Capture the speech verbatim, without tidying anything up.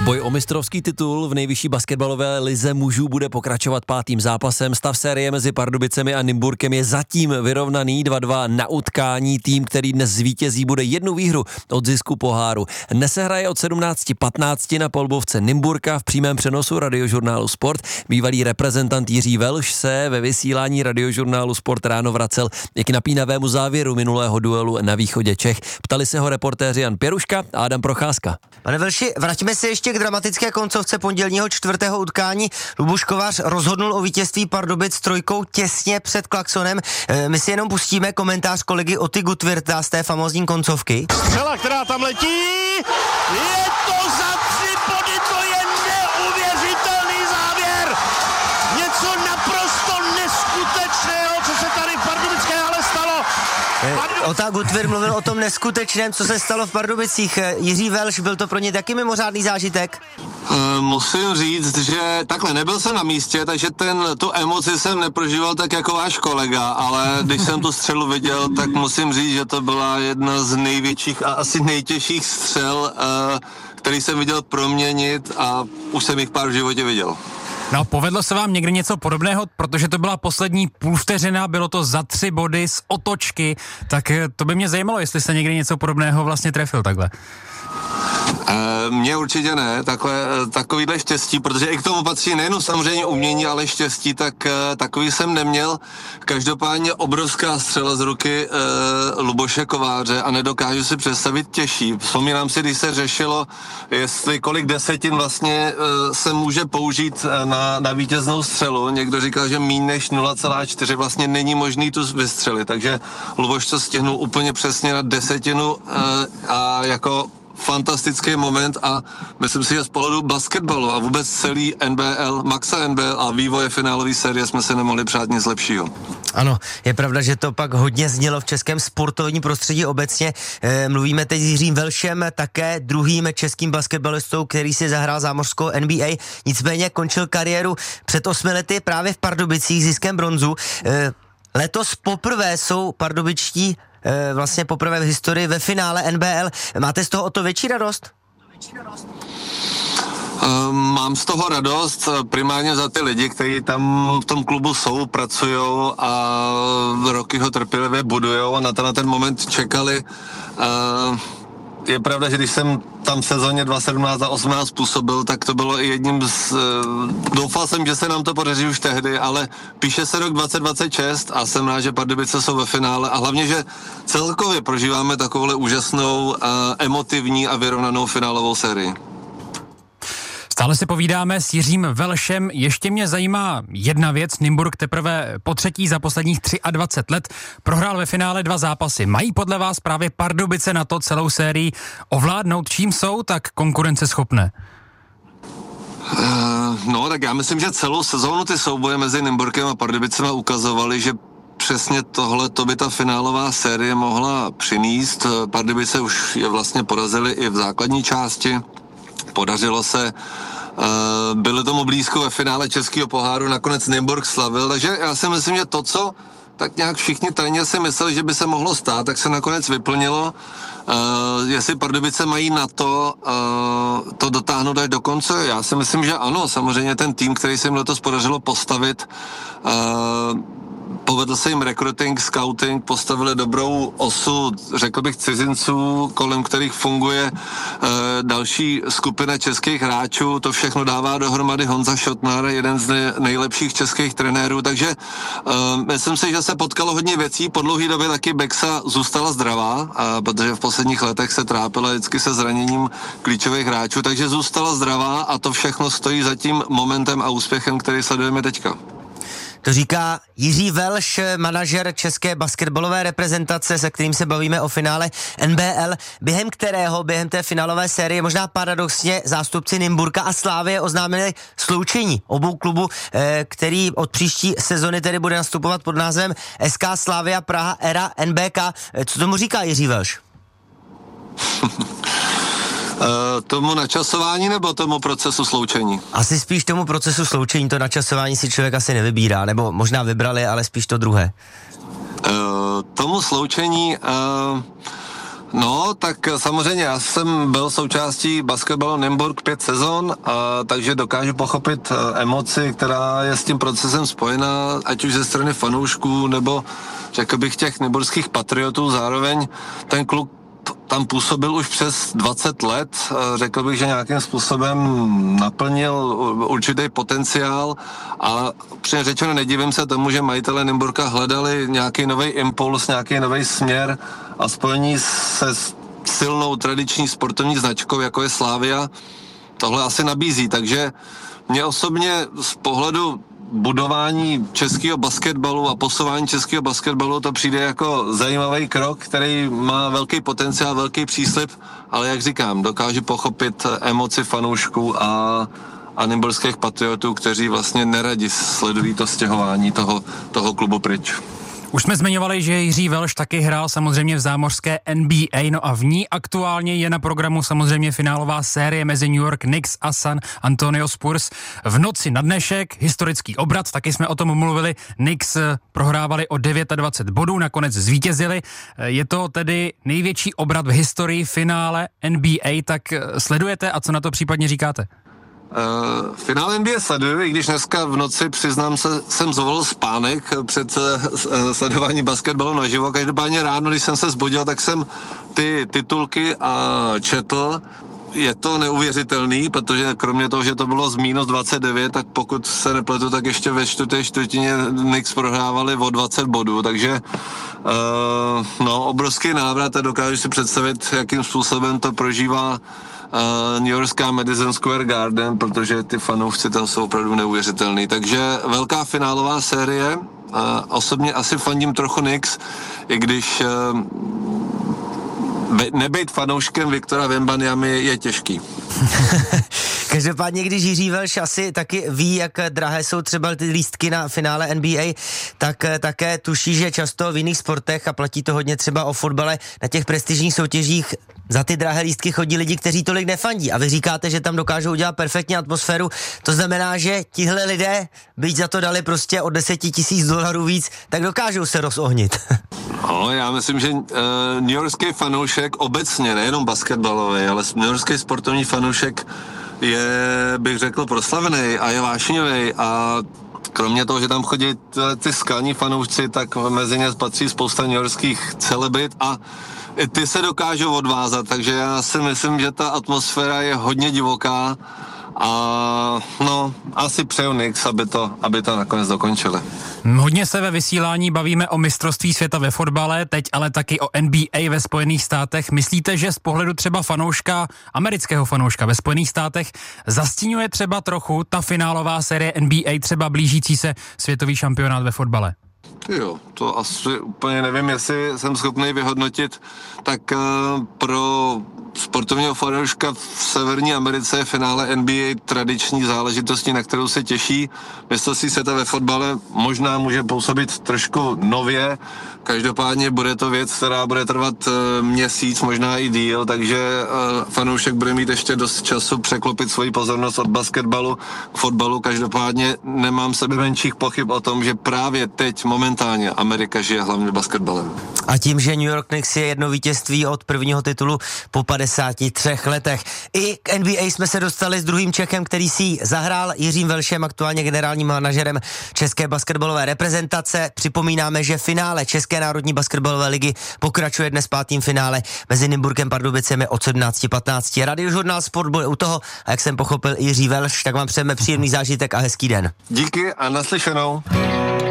Boj o mistrovský titul v nejvyšší basketbalové lize mužů bude pokračovat pátým zápasem. Stav série mezi Pardubicemi a Nymburkem je zatím vyrovnaný dva dva na utkání. Tým, který dnes zvítězí, bude jednu výhru od zisku poháru. Dnes se hraje od sedmnáct patnáct na polbovce Nymburka v přímém přenosu Radiožurnálu Sport. Bývalý reprezentant Jiří Velš se ve vysílání Radiožurnálu Sport ráno vracel i k napínavému závěru minulého duelu na východě Čech. Ptali se ho reportéři Jan Pěruška a Adam Procházka. Pane Velši, vraťme se ještě k dramatické koncovce pondělního čtvrtého utkání. Luboš Kovář rozhodnul o vítězství Pardubic trojkou těsně před klaksonem. E, my si jenom pustíme komentář kolegy Oty Gutwirta z té famózní koncovky. Střela, která tam letí, je to za tři body, to je neuvěřitelný závěr. Něco naprosto neskutečného, co se tady v Pardubické hale stalo. Ota Gutwirth mluvil o tom neskutečném, co se stalo v Pardubicích. Jiří Velš, byl to pro ně taky mimořádný zážitek? Uh, musím říct, že takhle nebyl jsem na místě, takže ten, tu emoci jsem neprožíval tak jako váš kolega, ale když jsem tu střelu viděl, tak musím říct, že to byla jedna z největších a asi nejtěžších střel, uh, který jsem viděl proměnit a už jsem jich pár v životě viděl. No, povedlo se vám někdy něco podobného, protože to byla poslední půlvteřina, bylo to za tři body z otočky, tak to by mě zajímalo, jestli se někdy něco podobného vlastně trefil takhle. E, mně určitě ne, takhle, takovýhle štěstí, protože i k tomu patří nejen samozřejmě umění, ale štěstí, tak e, takový jsem neměl. Každopádně obrovská střela z ruky e, Luboše Kováře a nedokážu si představit těžší. Vzpomínám si, když se řešilo, jestli kolik desetin vlastně e, se může použít na, na vítěznou střelu. Někdo říkal, že míň než nula celá čtyři vlastně není možný tu vystřelit, takže Luboš to stihnul úplně přesně na desetinu e, a jako fantastický moment a myslím si, že z pohledu basketbalu a vůbec celý N B L, maxa N B L a vývoje finálové série jsme se nemohli přát nic lepšího. Ano, je pravda, že to pak hodně znělo v českém sportovním prostředí obecně. E, mluvíme teď s Jiřím Velšem, také druhým českým basketbalistou, který si zahrál zámořskou N B A, nicméně končil kariéru před osmi lety právě v Pardubicích ziskem bronzu. E, letos poprvé jsou pardubičtí vlastně poprvé v historii ve finále N B L. Máte z toho o to větší radost? Mám z toho radost primárně za ty lidi, kteří tam v tom klubu jsou, pracujou a roky ho trpělivě budujou a na ten, na ten moment čekali. Je pravda, že když jsem tam v sezóně dva tisíce sedmnáct a osmnáct působil, tak to bylo i jedním z... Doufal jsem, že se nám to podaří už tehdy, ale píše se rok dvacet dvacet šest a jsem rád, že Pardubice jsou ve finále a hlavně, že celkově prožíváme takovouhle úžasnou, emotivní a vyrovnanou finálovou sérii. Stále si povídáme s Jiřím Velšem. Ještě mě zajímá jedna věc. Nymburk teprve po třetí za posledních dvacet tři let prohrál ve finále dva zápasy. Mají podle vás právě Pardubice na to celou sérii ovládnout? Čím jsou tak konkurenceschopné? Uh, no, tak já myslím, že celou sezónu ty souboje mezi Nymburkem a Pardubicema ukazovaly, že přesně tohle to by ta finálová série mohla přinést. Pardubice už je vlastně porazili i v základní části. Podařilo se, uh, bylo tomu blízko ve finále českého poháru, nakonec Nymburk slavil, takže já si myslím, že to, co tak nějak všichni tajně si mysleli, že by se mohlo stát, tak se nakonec vyplnilo. Uh, jestli Pardubice mají na to uh, to dotáhnout až do konce, já si myslím, že ano, samozřejmě ten tým, který se jim letos podařilo postavit, uh, povedl se jim recruiting, scouting, postavili dobrou osu, řekl bych, cizinců, kolem kterých funguje e, další skupina českých hráčů. To všechno dává dohromady Honza Šotnar, jeden z nej, nejlepších českých trenérů, takže e, myslím si, že se potkalo hodně věcí. Po dlouhé době taky Bexa zůstala zdravá, a, protože v posledních letech se trápila vždycky se zraněním klíčových hráčů, takže zůstala zdravá a to všechno stojí za tím momentem a úspěchem, který sledujeme teďka. To říká Jiří Velš, manažer české basketbalové reprezentace, se kterým se bavíme o finále N B L, během kterého, během té finálové série, možná paradoxně zástupci Nymburka a Slávie oznámili sloučení obou klubů, který od příští sezony tedy bude nastupovat pod názvem S K Slavia Praha Era N B K. Co tomu říká Jiří Velš? Uh, tomu načasování nebo tomu procesu sloučení? Asi spíš tomu procesu sloučení, to načasování si člověk asi nevybírá, nebo možná vybrali, ale spíš to druhé. Uh, tomu sloučení, uh, No, tak samozřejmě já jsem byl součástí basketbalu Nymburk pět sezon, a takže dokážu pochopit emoci, která je s tím procesem spojená, ať už ze strany fanoušků, nebo řekl bych těch nymburských patriotů. Zároveň ten klub tam působil už přes dvacet let, řekl bych, že nějakým způsobem naplnil určitý potenciál a při řečeno nedivím se tomu, že majitelé Nymburka hledali nějaký nový impuls, nějaký nový směr a spojení se silnou tradiční sportovní značkou, jako je Slavia, tohle asi nabízí, takže mě osobně z pohledu budování českého basketbalu a posouvání českého basketbalu to přijde jako zajímavý krok, který má velký potenciál, velký příslib, ale jak říkám, dokáže pochopit emoci fanoušků a, a nymburských patriotů, kteří vlastně neradi sledují to stěhování toho, toho klubu pryč. Už jsme zmiňovali, že Jiří Velš taky hrál samozřejmě v zámořské N B A, no a v ní aktuálně je na programu samozřejmě finálová série mezi New York Knicks a San Antonio Spurs. V noci na dnešek historický obrat, taky jsme o tom mluvili, Knicks prohrávali o dvacet devět bodů, nakonec zvítězili. Je to tedy největší obrat v historii finále N B A, tak sledujete a co na to případně říkáte? Uh, finále N B A sleduju, i když dneska v noci, přiznám se, jsem zvolil spánek před uh, sledováním basketbalu naživo. Každopádně ráno, když jsem se zbudil, tak jsem ty titulky a četl. Je to neuvěřitelný, protože kromě toho, že to bylo z mínus dvacet devět, tak pokud se nepletu, tak ještě ve čtvrté čtvrtině Knicks prohrávali o dvacet bodů, takže uh, no, obrovský návrat a dokážu si představit, jakým způsobem to prožívá Uh, New Yorkská Madison Square Garden, protože ty fanoušci tam jsou opravdu neuvěřitelný. Takže velká finálová série. Uh, osobně asi fandím trochu Knicks, i když uh, nebejt fanouškem Viktora Wembanyamy je těžký. Každopádně, když Jiří Velš asi taky ví, jak drahé jsou třeba ty lístky na finále N B A, tak také tuší, že často v jiných sportech, a platí to hodně třeba o fotbale, na těch prestižních soutěžích za ty drahé lístky chodí lidi, kteří tolik nefandí. A vy říkáte, že tam dokážou udělat perfektní atmosféru. To znamená, že tihle lidé, byť za to dali prostě o deset tisíc dolarů víc, tak dokážou se rozohnit. No, já myslím, že uh, New Yorkský fanoušek obecně, nejenom basketbalový, ale New Yorkský sportovní fanoušek je, bych řekl, proslavený a je vášnivý a kromě toho, že tam chodí ty skalní fanoušci, tak mezi ně patří spousta newyorských celebrit a i ty se dokážou odvázat, takže já si myslím, že ta atmosféra je hodně divoká a no, asi přeju Knicks, aby to, aby to nakonec dokončili. Hodně se ve vysílání bavíme o mistrovství světa ve fotbale, teď ale taky o N B A ve Spojených státech. Myslíte, že z pohledu třeba fanouška, amerického fanouška ve Spojených státech zastínuje třeba trochu ta finálová série N B A třeba blížící se světový šampionát ve fotbale? Jo, to asi úplně nevím, jestli jsem schopný vyhodnotit, tak uh, pro sportovního fanouška v Severní Americe je finále N B A tradiční záležitostí, na kterou se těší. Mistrovství světa ve fotbale možná může působit trošku nově, každopádně bude to věc, která bude trvat uh, měsíc, možná i díl, takže uh, fanoušek bude mít ještě dost času překlopit svoji pozornost od basketbalu k fotbalu. Každopádně nemám sebe menších pochyb o tom, že právě teď momentálně Amerika žije hlavně basketbalem. A tím, že New York Knicks je jedno vítězství od prvního titulu po padesáti třech letech. I k N B A jsme se dostali s druhým Čechem, který si zahrál, Jiřím Velšem, aktuálně generálním manažerem české basketbalové reprezentace. Připomínáme, že finále České národní basketbalové ligy pokračuje dnes pátým finále mezi Nymburkem Pardubicemi od sedmnáct patnáct. Radiožurnál Sport bude u toho a jak jsem pochopil Jiří Velš, tak vám přejeme příjemný zážitek a hezký den. Díky a naslyšenou.